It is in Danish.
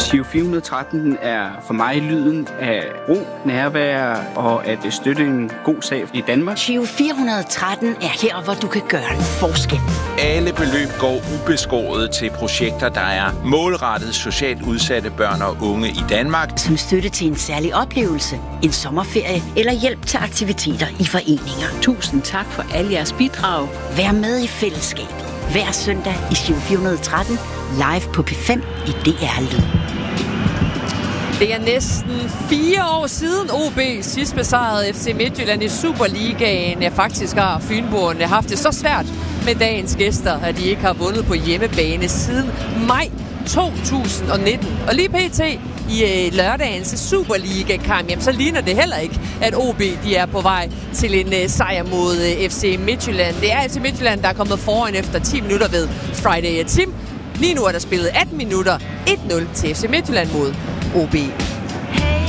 Giro 413 er for mig lyden af ro, nærvær og at støtte en god sag i Danmark. Giro 413 er her, hvor du kan gøre en forskel. Alle beløb går ubeskåret til projekter, der er målrettet socialt udsatte børn og unge i Danmark. Som støtte til en særlig oplevelse, en sommerferie eller hjælp til aktiviteter i foreninger. Tusind tak for alle jeres bidrag. Vær med i fællesskabet. Hver søndag i Giro 413 live på P5 i DR Lyd. Det er næsten 4 år siden OB sidst besejrede FC Midtjylland i Superligaen. Ja, faktisk har fynboerne haft det så svært med dagens gæster, at de ikke har vundet på hjemmebane siden maj 2019. Og lige pt. i lørdagens Superliga-kamp, jamen, så ligner det heller ikke, at OB de er på vej til en sejr mod FC Midtjylland. Det er FC Midtjylland, der er kommet foran efter 10 minutter ved Friday at Tim. Lige nu er der spillet 18 minutter, 1-0 til FC Midtjylland mod OB.